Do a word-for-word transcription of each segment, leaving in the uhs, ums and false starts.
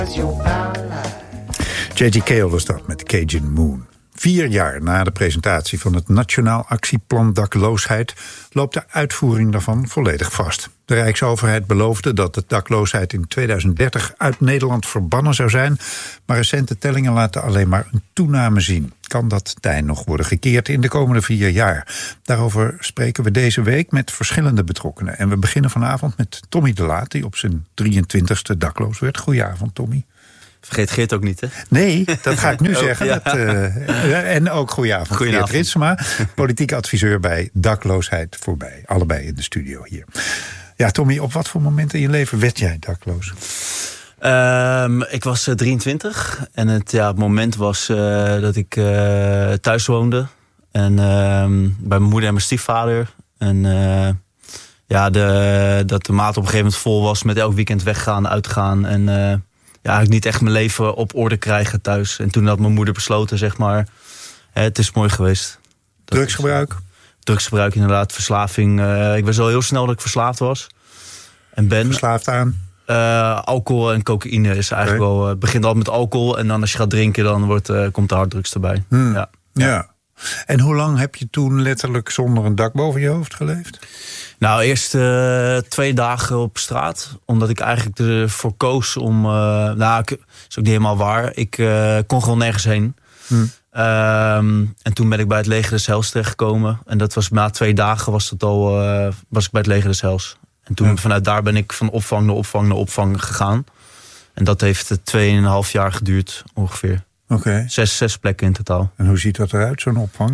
J J Cale was dat met Cajun Moon. Vier jaar na de presentatie van het Nationaal Actieplan Dakloosheid loopt de uitvoering daarvan volledig vast. De Rijksoverheid beloofde dat de dakloosheid in tweeduizend dertig uit Nederland verbannen zou zijn, maar recente tellingen laten alleen maar een toename zien. Kan dat tij nog worden gekeerd in de komende vier jaar? Daarover spreken we deze week met verschillende betrokkenen. En we beginnen vanavond met Tommy de Laat, die op zijn drieëntwintigste dakloos werd. Goedenavond, Tommy. Vergeet Geert ook niet, hè? Nee, dat ga ik nu oh, zeggen. Ja. Dat, uh, en ook goedenavond, goedenavond. Geert Ritsema, politiek adviseur bij Dakloosheid Voorbij. Allebei in de studio hier. Ja, Tommy, op wat voor moment in je leven werd jij dakloos? Um, ik was uh, drieëntwintig en het, ja, het moment was uh, dat ik uh, thuis woonde. En uh, bij mijn moeder en mijn stiefvader. En uh, ja, de, dat de maat op een gegeven moment vol was met elk weekend weggaan, uitgaan. En uh, ja, eigenlijk niet echt mijn leven op orde krijgen thuis. En toen had mijn moeder besloten, zeg maar, hè, het is mooi geweest. Dat Drugsgebruik? Is, drugsgebruik, inderdaad, verslaving. Uh, ik wist al heel snel dat ik verslaafd was. En ben verslaafd aan? Uh, alcohol en cocaïne is eigenlijk okay. wel... Het uh, begint altijd met alcohol en dan als je gaat drinken, dan wordt, uh, komt de harddrugs erbij. Hmm. Ja. ja. En hoe lang heb je toen letterlijk zonder een dak boven je hoofd geleefd? Nou, eerst uh, twee dagen op straat. Omdat ik eigenlijk ervoor koos om... Uh, nou, dat is ook niet helemaal waar. Ik uh, kon gewoon nergens heen. Hmm. Um, en toen ben ik bij het Leger des Heils terechtgekomen. En dat was na twee dagen was, het al, uh, was ik bij het Leger des Heils. En toen ja. vanuit daar ben ik van opvang naar opvang naar opvang gegaan. En dat heeft tweeënhalf jaar geduurd ongeveer. Oké. Okay. Zes, zes plekken in totaal. En hoe ziet dat eruit, zo'n opvang?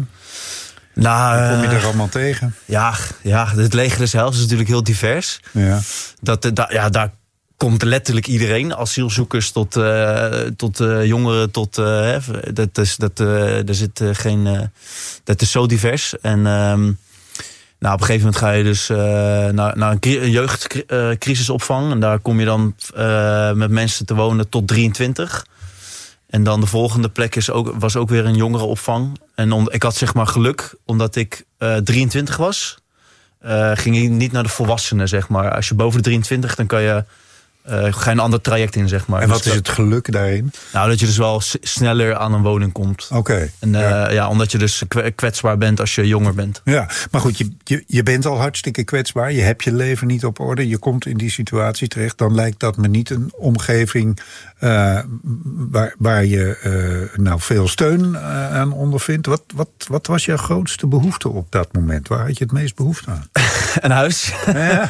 Nou, Hoe kom je er allemaal tegen? Ja, ja, het Leger des Heils is natuurlijk heel divers. Ja. Dat, da, ja, daar komt letterlijk iedereen. Asielzoekers tot, uh, tot uh, jongeren. Tot, uh, dat is, dat, uh, er zit uh, geen... Uh, dat is zo divers. En... Um, Nou, op een gegeven moment ga je dus uh, naar, naar een jeugdcrisisopvang. En daar kom je dan uh, met mensen te wonen tot drieëntwintig. En dan de volgende plek is ook, was ook weer een jongerenopvang. En om, ik had zeg maar geluk, omdat ik uh, drieëntwintig was... Uh, ging ik niet naar de volwassenen, zeg maar. Als je boven de drieëntwintig, dan kan je... Uh, ga je een ander traject in, zeg maar. En wat dus is het geluk daarin? Nou, dat je dus wel s- sneller aan een woning komt. Oké. Okay, en uh, ja. ja, omdat je dus kwetsbaar bent als je jonger bent. Ja, maar goed, je, je, je bent al hartstikke kwetsbaar. Je hebt je leven niet op orde. Je komt in die situatie terecht. Dan lijkt dat me niet een omgeving uh, waar, waar je uh, nou veel steun uh, aan ondervindt. Wat, wat, wat was jouw grootste behoefte op dat moment? Waar had je het meest behoefte aan? Een huis. Ja.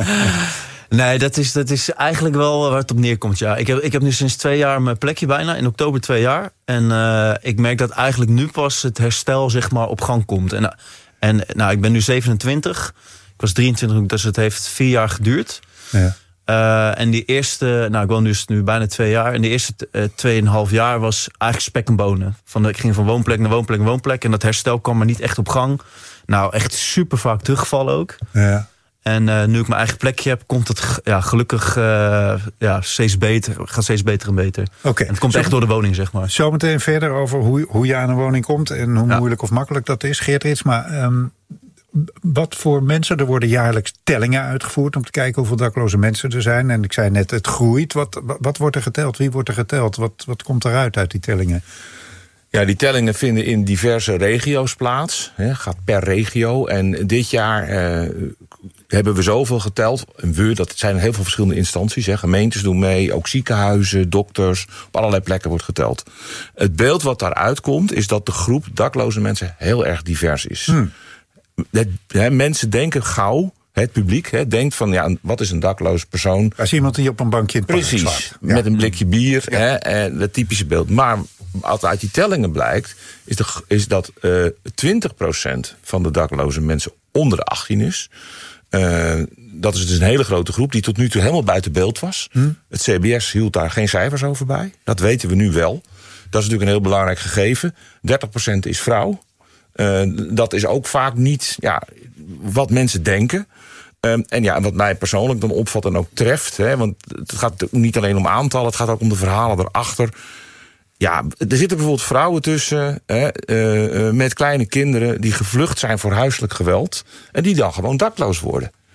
Nee, dat is, dat is eigenlijk wel waar het op neerkomt, ja. Ik heb, ik heb nu sinds twee jaar mijn plekje bijna, in oktober twee jaar. En uh, ik merk dat eigenlijk nu pas het herstel, zeg maar, op gang komt. En, en nou, ik ben nu zevenentwintig. Ik was drieëntwintig, dus het heeft vier jaar geduurd. Ja. Uh, en die eerste, nou, ik woon dus nu bijna twee jaar. En de eerste uh, tweeënhalf jaar was eigenlijk spek en bonen. Van, ik ging van woonplek naar woonplek naar woonplek. En dat herstel kwam maar niet echt op gang. Nou, echt super vaak teruggevallen ook. Ja. En uh, nu ik mijn eigen plekje heb, komt het ja, gelukkig uh, ja, steeds beter. Gaat steeds beter en beter. Okay. En het komt Zo, echt door de woning, zeg maar. Zometeen verder over hoe, hoe je aan een woning komt en hoe ja. moeilijk of makkelijk dat is. Geert Ritsma, um, wat voor mensen? Er worden jaarlijks tellingen uitgevoerd om te kijken hoeveel dakloze mensen er zijn. En ik zei net, het groeit. Wat, wat wordt er geteld? Wie wordt er geteld? Wat, wat komt eruit uit die tellingen? Ja, die tellingen vinden in diverse regio's plaats. Hè, gaat per regio. En dit jaar uh, hebben we zoveel geteld. En we, dat zijn heel veel verschillende instanties. Hè. Gemeentes doen mee, ook ziekenhuizen, dokters. Op allerlei plekken wordt geteld. Het beeld wat daaruit komt, is dat de groep dakloze mensen heel erg divers is. Hmm. Het, hè, mensen denken gauw... Het publiek hè, denkt van, ja, wat is een dakloze persoon? Als iemand die op een bankje in het Precies, park slaat. Ja. Met een blikje bier, Ja. hè, en dat typische beeld. Maar wat uit die tellingen blijkt, is, de, is dat uh, twintig procent van de dakloze mensen onder de achttien is. Uh, dat is dus een hele grote groep die tot nu toe helemaal buiten beeld was. Hm? Het C B S hield daar geen cijfers over bij. Dat weten we nu wel. Dat is natuurlijk een heel belangrijk gegeven. dertig procent is vrouw. Uh, dat is ook vaak niet ja, wat mensen denken. Um, en ja, wat mij persoonlijk dan opvalt en ook treft... Hè, want het gaat niet alleen om aantallen, het gaat ook om de verhalen erachter. Ja, er zitten bijvoorbeeld vrouwen tussen hè, uh, uh, met kleine kinderen... die gevlucht zijn voor huiselijk geweld... en die dan gewoon dakloos worden.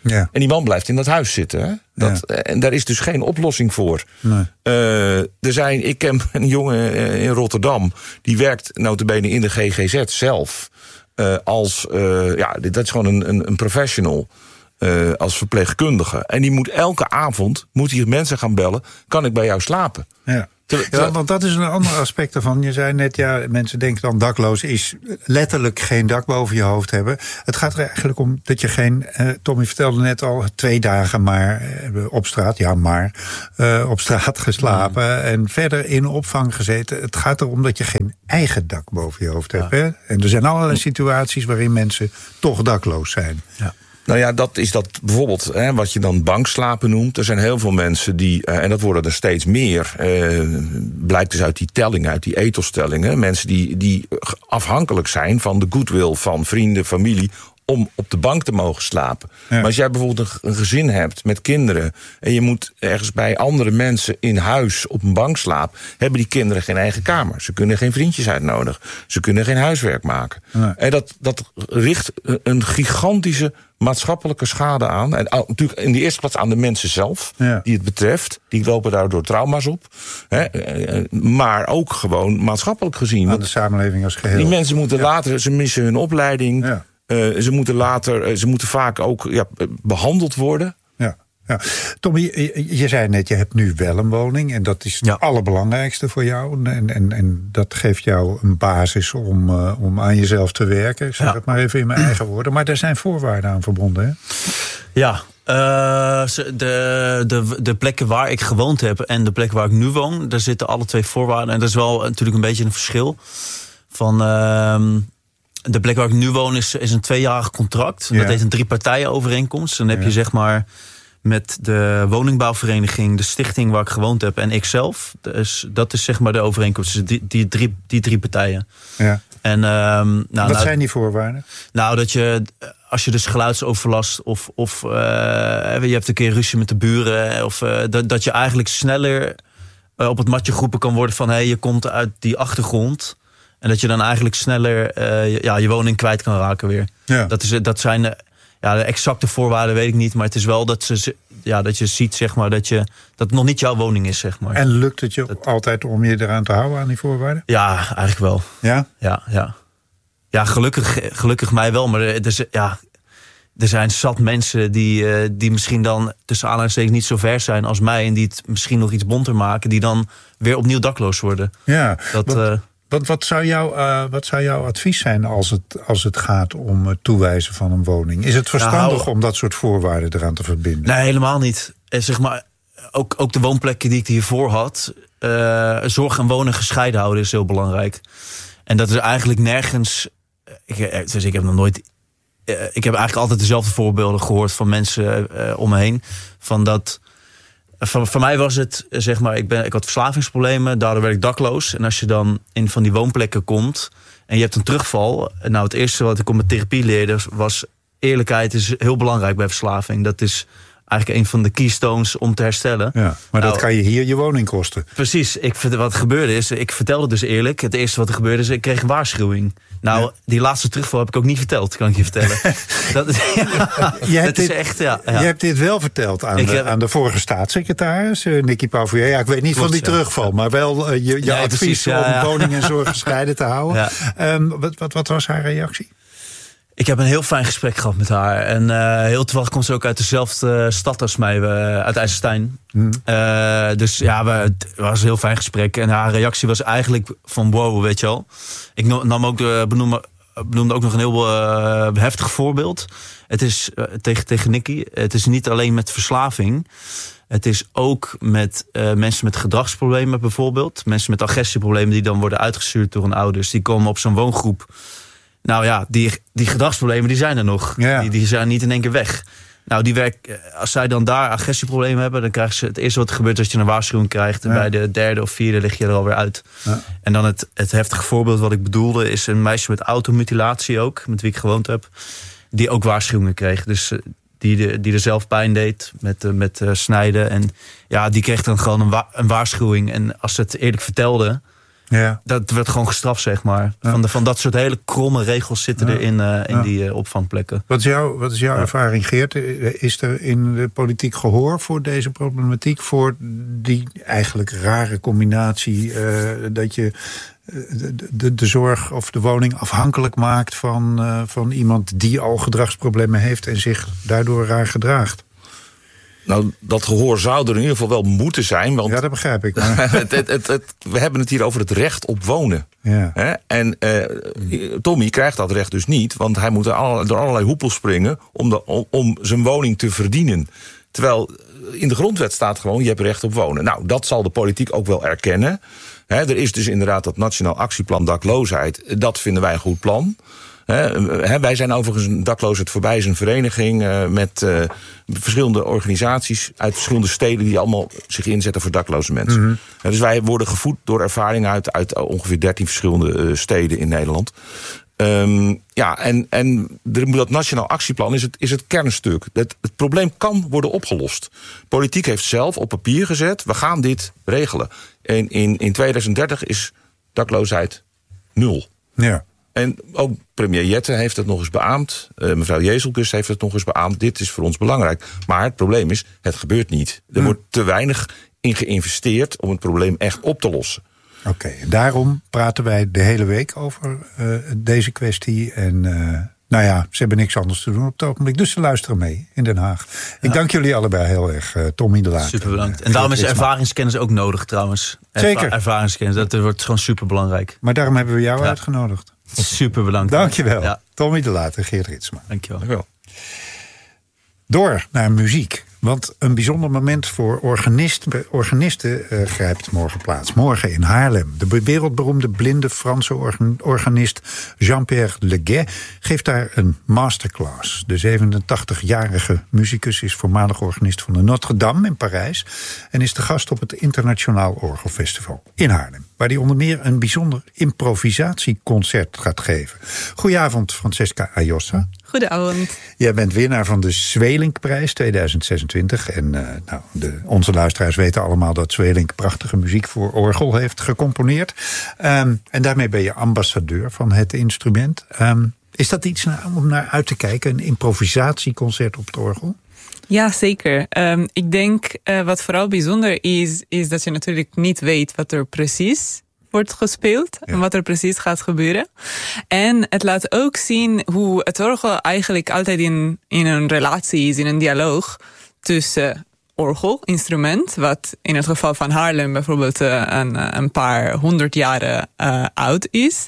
Ja. En die man blijft in dat huis zitten. Hè? Dat, Ja. En daar is dus geen oplossing voor. Nee. Uh, er zijn, ik ken een jongen in Rotterdam. Die werkt nota bene in de G G Z zelf. Uh, als, uh, ja, dat is gewoon een, een, een professional. Uh, als verpleegkundige. En die moet elke avond, moet hij mensen gaan bellen. Kan ik bij jou slapen? Ja. Ja, want dat is een ander aspect ervan. Je zei net, ja, mensen denken dan dakloos is letterlijk geen dak boven je hoofd hebben. Het gaat er eigenlijk om dat je geen, uh, Tommy vertelde net al, twee dagen maar uh, op straat, ja maar, uh, op straat geslapen mm. en verder in opvang gezeten. Het gaat erom dat je geen eigen dak boven je hoofd hebt. Ja. Hè? En er zijn allerlei situaties waarin mensen toch dakloos zijn. Ja. Nou ja, dat is dat bijvoorbeeld hè, wat je dan bankslapen noemt. Er zijn heel veel mensen die, uh, en dat worden er steeds meer, uh, blijkt dus uit die tellingen, uit die ethos-tellingen, mensen die, die afhankelijk zijn van de goodwill van vrienden, familie, om op de bank te mogen slapen. Ja. Maar als jij bijvoorbeeld een, een gezin hebt met kinderen en je moet ergens bij andere mensen in huis op een bank slapen, hebben die kinderen geen eigen kamer. Ze kunnen geen vriendjes uitnodigen. Ze kunnen geen huiswerk maken. Ja. En dat, dat richt een gigantische maatschappelijke schade aan. En natuurlijk in de eerste plaats aan de mensen zelf, ja. die het betreft. Die lopen daardoor trauma's op. Hè, maar ook gewoon maatschappelijk gezien. Aan de samenleving als geheel. Die mensen moeten ja. later, ze missen hun opleiding. Ja. Uh, ze moeten later, uh, ze moeten vaak ook ja, behandeld worden. Ja. Ja. Tommy, je, je zei net, je hebt nu wel een woning. En dat is het ja. allerbelangrijkste voor jou. En, en, en dat geeft jou een basis om, uh, om aan jezelf te werken. Ik zeg ja. het maar even in mijn eigen woorden. Maar er zijn voorwaarden aan verbonden, hè? Ja, uh, de, de, de plekken waar ik gewoond heb en de plek waar ik nu woon, daar zitten alle twee voorwaarden. En dat is wel natuurlijk een beetje een verschil. Van Uh, De plek waar ik nu woon is, is een tweejarig contract. Ja. Dat heet een drie partijen overeenkomst. Dan heb ja. je zeg maar met de woningbouwvereniging, de stichting waar ik gewoond heb en ikzelf. Dus dat is zeg maar de overeenkomst. Dus die, die, drie, die drie partijen. Ja. En, um, nou, Wat nou, zijn die voorwaarden? Nou, dat je, als je dus geluidsoverlast of, of uh, je hebt een keer ruzie met de buren, of uh, dat, dat je eigenlijk sneller uh, op het matje geroepen kan worden van hé, hey, je komt uit die achtergrond. En dat je dan eigenlijk sneller uh, ja, je woning kwijt kan raken weer. Ja. Dat, is, dat zijn de, ja, de exacte voorwaarden, weet ik niet. Maar het is wel dat, ze, ja, dat je ziet zeg maar, dat, je, dat het nog niet jouw woning is. Zeg maar. En lukt het je dat, altijd om je eraan te houden aan die voorwaarden? Ja, eigenlijk wel. Ja? Ja, ja. ja gelukkig, gelukkig mij wel. Maar er, er, ja, er zijn zat mensen die, uh, die misschien dan tussen aanhalingstekens niet zo ver zijn als mij. En die het misschien nog iets bonter maken. Die dan weer opnieuw dakloos worden. Ja, dat, want... uh, Wat, wat, zou jou, uh, wat zou jouw advies zijn als het, als het gaat om het toewijzen van een woning? Is het verstandig nou, om dat soort voorwaarden eraan te verbinden? Nee, helemaal niet. Zeg maar, ook, ook de woonplekken die ik hiervoor had, uh, zorg en wonen gescheiden houden is heel belangrijk. En dat is eigenlijk nergens. Ik, dus ik heb nog nooit. Uh, ik heb eigenlijk altijd dezelfde voorbeelden gehoord van mensen uh, om me heen. Van dat. Voor, voor mij was het, zeg maar, ik, ben, ik had verslavingsproblemen, daardoor werd ik dakloos. En als je dan in van die woonplekken komt en je hebt een terugval. Nou, het eerste wat ik op mijn therapie leerde was eerlijkheid is heel belangrijk bij verslaving. Dat is eigenlijk een van de keystones om te herstellen. Ja, maar nou, dat kan je hier je woning kosten. Precies. Ik, wat gebeurde is, ik vertelde dus eerlijk. Het eerste wat er gebeurde is, ik kreeg een waarschuwing. Nou, ja. die laatste terugval heb ik ook niet verteld, kan ik je vertellen. dat, ja, je hebt dat dit, is echt, ja, ja. Je hebt dit wel verteld aan, de, heb, aan de vorige staatssecretaris, uh, Nicky Pauvier. Ja, ik weet niet klopt, van die ja. terugval, maar wel uh, je, je nee, advies precies, ja, om ja. woning en zorg gescheiden te houden. Ja. Um, wat, wat, wat was haar reactie? Ik heb een heel fijn gesprek gehad met haar. En uh, heel toevallig komt ze ook uit dezelfde stad als mij, uh, uit IJsselstein. Hmm. Uh, dus ja, we, het was een heel fijn gesprek. En haar reactie was eigenlijk van wow, weet je wel. Ik nam ook de, benoemde, benoemde ook nog een heel uh, heftig voorbeeld. Het is uh, tegen, tegen Nicky. Het is niet alleen met verslaving. Het is ook met uh, mensen met gedragsproblemen bijvoorbeeld. Mensen met agressieproblemen die dan worden uitgestuurd door hun ouders. Die komen op zo'n woongroep. Nou ja, die, die gedragsproblemen die zijn er nog. Ja. Die, die zijn niet in één keer weg. Nou, die werk, als zij dan daar agressieproblemen hebben, dan krijgen ze het eerste wat er gebeurt is dat je een waarschuwing krijgt. En ja. bij de derde of vierde lig je er alweer uit. Ja. En dan het, het heftige voorbeeld wat ik bedoelde is een meisje met automutilatie ook, met wie ik gewoond heb, die ook waarschuwingen kreeg. Dus die, de, die er zelf pijn deed met, met uh, snijden. En ja, die kreeg dan gewoon een, wa- een waarschuwing. En als ze het eerlijk vertelde, Ja. Dat werd gewoon gestraft, zeg maar. Ja. Van, de, van dat soort hele kromme regels zitten ja. er in, uh, in ja. die uh, opvangplekken. Wat is, jou, wat is jouw ja. ervaring, Geert? Is er in de politiek gehoor voor deze problematiek? Voor die eigenlijk rare combinatie uh, dat je de, de, de zorg of de woning afhankelijk maakt van, uh, van iemand die al gedragsproblemen heeft en zich daardoor raar gedraagt? Nou, dat gehoor zou er in ieder geval wel moeten zijn. Want ja, dat begrijp ik. Maar het, het, het, het, we hebben het hier over het recht op wonen. Ja. Hè? En uh, Tommy krijgt dat recht dus niet. Want hij moet er allerlei, door allerlei hoepels springen om, de, om, om zijn woning te verdienen. Terwijl in de grondwet staat gewoon, je hebt recht op wonen. Nou, dat zal de politiek ook wel erkennen. Hè, er is dus inderdaad dat Nationaal Actieplan Dakloosheid. Dat vinden wij een goed plan. He, wij zijn overigens een Dakloosheid Voorbij, is een vereniging uh, met uh, verschillende organisaties uit verschillende steden die allemaal zich inzetten voor dakloze mensen. Mm-hmm. Uh, dus wij worden gevoed door ervaring uit, uit ongeveer dertien verschillende uh, steden in Nederland. Um, ja, en, en dat Nationaal Actieplan is het, is het kernstuk. Het, het probleem kan worden opgelost. Politiek heeft zelf op papier gezet, we gaan dit regelen. En in, in tweeduizend dertig is dakloosheid nul. Ja. En ook premier Jette heeft het nog eens beaamd. Uh, mevrouw Jezelkus heeft het nog eens beaamd. Dit is voor ons belangrijk. Maar het probleem is, het gebeurt niet. Er hmm. wordt te weinig in geïnvesteerd om het probleem echt op te lossen. Oké, okay, daarom praten wij de hele week over uh, deze kwestie. En uh, nou ja, ze hebben niks anders te doen op het ogenblik. Dus ze luisteren mee in Den Haag. Ik ja. dank jullie allebei heel erg, uh, Tommy de Laat. Super bedankt. En, en daarom is ervaringskennis ook nodig trouwens. Erva- Zeker. Ervaringskennis, dat wordt gewoon super belangrijk. Maar daarom hebben we jou ja. uitgenodigd. Super bedankt. Dankjewel. Ja. Tommy de Laat en Geert Ritsma. Dankjewel. Dankjewel. Door naar muziek. Want een bijzonder moment voor organist, organisten uh, grijpt morgen plaats. Morgen in Haarlem. De wereldberoemde blinde Franse organ, organist Jean-Pierre Leguet geeft daar een masterclass. De zevenentachtigjarige muzikus is voormalig organist van de Notre-Dame in Parijs en is de gast op het Internationaal Orgelfestival in Haarlem, waar hij onder meer een bijzonder improvisatieconcert gaat geven. Goedenavond, Francesca Ayossa. Goedenavond. Jij bent winnaar van de Zwelinck-prijs tweeduizend zesentwintig. En uh, nou, de, onze luisteraars weten allemaal dat Zwelinck prachtige muziek voor orgel heeft gecomponeerd. Um, en daarmee ben je ambassadeur van het instrument. Um, is dat iets naar, om naar uit te kijken, een improvisatieconcert op het orgel? Ja, zeker. Um, ik denk uh, wat vooral bijzonder is, is dat je natuurlijk niet weet wat er precies wordt gespeeld ja. en wat er precies gaat gebeuren. En het laat ook zien hoe het orgel eigenlijk altijd in, in een relatie is, in een dialoog tussen orgel, instrument, wat in het geval van Haarlem bijvoorbeeld uh, een, een paar honderd jaren uh, oud is,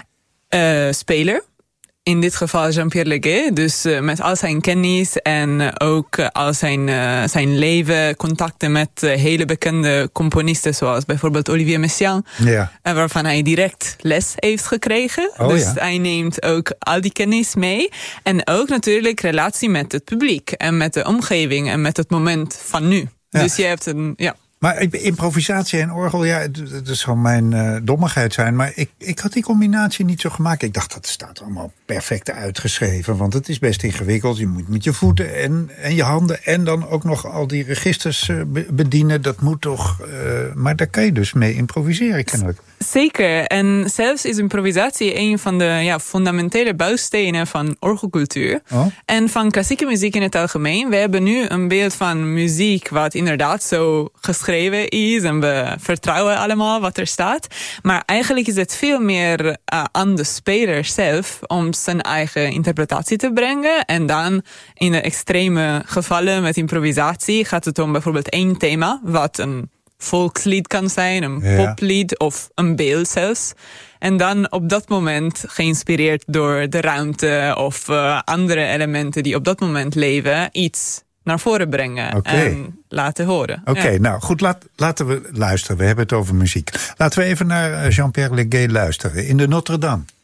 uh, speler. In dit geval Jean-Pierre Leguet, dus uh, met al zijn kennis en uh, ook uh, al zijn, uh, zijn leven, contacten met uh, hele bekende componisten zoals bijvoorbeeld Olivier Messiaen, ja. uh, waarvan hij direct les heeft gekregen. Oh, dus ja. hij neemt ook al die kennis mee. En ook natuurlijk relatie met het publiek en met de omgeving en met het moment van nu. Ja. Dus je hebt een... ja. Maar improvisatie en orgel, ja, dat is gewoon mijn uh, dommigheid zijn. Maar ik, ik had die combinatie niet zo gemaakt. Ik dacht, dat staat allemaal perfect uitgeschreven. Want het is best ingewikkeld. Je moet met je voeten en, en je handen en dan ook nog al die registers uh, bedienen. Dat moet toch... Uh, maar daar kan je dus mee improviseren, kennelijk. Zeker. En zelfs is improvisatie een van de ja, fundamentele bouwstenen van orgelcultuur. Oh. En van klassieke muziek in het algemeen. We hebben nu een beeld van muziek wat inderdaad zo geschreven is. En we vertrouwen allemaal wat er staat. Maar eigenlijk is het veel meer uh, aan de speler zelf om zijn eigen interpretatie te brengen. En dan in de extreme gevallen met improvisatie gaat het om bijvoorbeeld één thema wat een volkslied kan zijn, een ja. poplied of een beeld zelfs. En dan op dat moment, geïnspireerd door de ruimte of uh, andere elementen die op dat moment leven, iets naar voren brengen okay. en laten horen. Oké, okay, ja. nou goed, laat, laten we luisteren. We hebben het over muziek. Laten we even naar Jean-Pierre Leguet luisteren in de Notre-Dame.